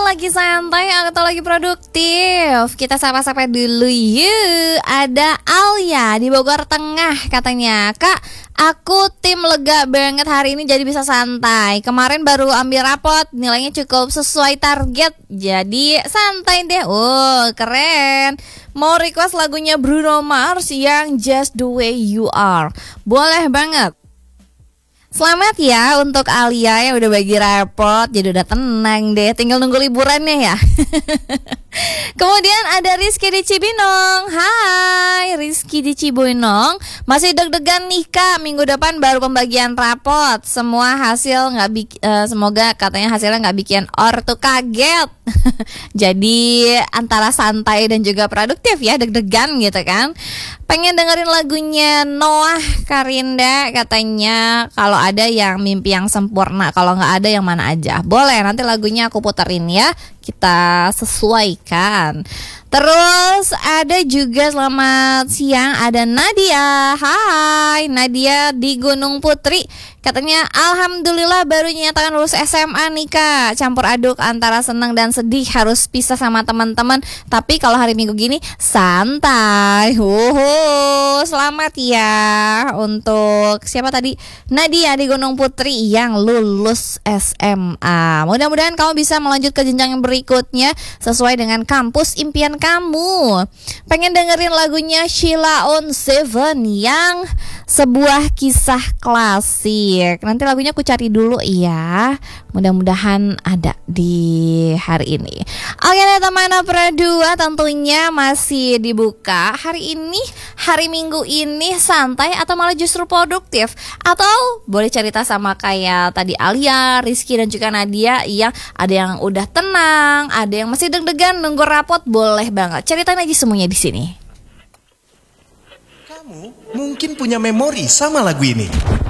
lagi santai atau lagi produktif? Kita sapa-sapa dulu yuk. Ada Alia di Bogor Tengah katanya, Kak, aku tim lega banget hari ini jadi bisa santai. Kemarin baru ambil rapot, nilainya cukup sesuai target, jadi santai deh. Oh, keren. Mau request lagunya Bruno Mars yang Just the Way You Are. Boleh banget. Selamat ya untuk Alia yang udah bagi rapot, jadi udah tenang deh, tinggal nunggu liburannya ya. Kemudian ada Rizky di Cibinong. Hai Rizky di Cibinong, masih deg-degan nih Kak, minggu depan baru pembagian rapot. Semua hasil semoga katanya hasilnya nggak bikin ortu kaget. Jadi antara santai dan juga produktif ya, deg-degan gitu kan. Pengen dengerin lagunya Noah Karinda katanya, kalau ada yang mimpi yang sempurna, kalau nggak ada yang mana aja. Boleh, nanti lagunya aku puterin ya, kita sesuaikan. Terus ada juga selamat siang, ada Nadia. Hai Nadia di Gunung Putri. Katanya alhamdulillah baru dinyatakan lulus SMA nih Kak. Campur aduk antara senang dan sedih, harus pisah sama teman-teman. Tapi kalau hari Minggu gini santai. Selamat ya untuk siapa tadi? Nadia di Gunung Putri yang lulus SMA. Mudah-mudahan kamu bisa melanjut ke jenjang yang berikutnya sesuai dengan kampus impian kamu. Pengen dengerin lagunya Sheila on Seven yang sebuah kisah klasik. Nanti lagunya aku cari dulu ya. Mudah-mudahan ada di hari ini. Oke deh teman Opera 2, tentunya masih dibuka hari ini, hari Minggu ini santai atau malah justru produktif? Atau boleh cerita sama kayak tadi Alia, Rizky dan juga Nadia yang ada yang udah tenang, ada yang masih deg-degan nunggu rapot, boleh banget. Ceritain aja semuanya di sini. Kamu mungkin punya memori sama lagu ini.